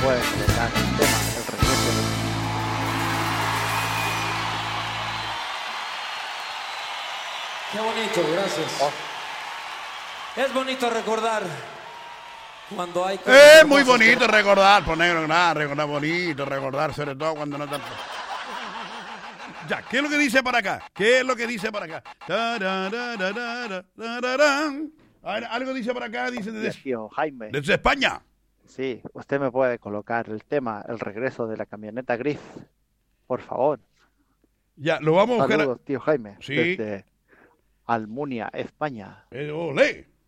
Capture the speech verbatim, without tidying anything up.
puede colocar el tema, el regreso de... Qué bonito, gracias. Oh. Es bonito recordar cuando hay... Es muy bonito que... recordar, por negro, nada, recordar bonito, recordar, sobre todo cuando no tanto. Ya, ¿qué es lo que dice para acá? ¿Qué es lo que dice para acá? A ver, algo dice para acá, dice desde, tío Jaime. Desde España. Sí, usted me puede colocar el tema, el regreso de la camioneta gris, por favor. Ya, lo vamos a buscar. Saludos, tío Jaime. Sí. Desde Almunia, España. Eh, olé.